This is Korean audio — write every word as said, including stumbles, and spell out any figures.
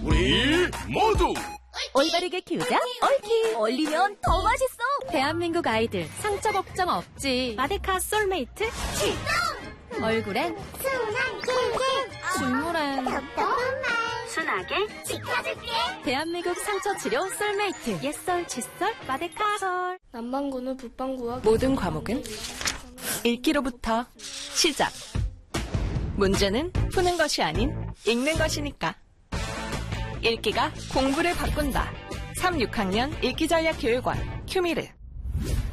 우리 모두 올바르게 키우자 옳키. 얼리면 더 맛있어. 대한민국 아이들 상처 걱정 없지. 마데카 솔메이트 출동. 얼굴엔 순한 꿀꿀 중물엔 답답한 말 순하게 지켜줄게. 대한민국 상처 치료 솔메이트. 옛설 칫솔 마데카 솔. 남반구는 북반구와 모든 과목은 읽기로부터 시작. 문제는 푸는 것이 아닌 읽는 것이니까. 읽기가 공부를 바꾼다. 삼, 육 학년 읽기전략교육원 큐미르.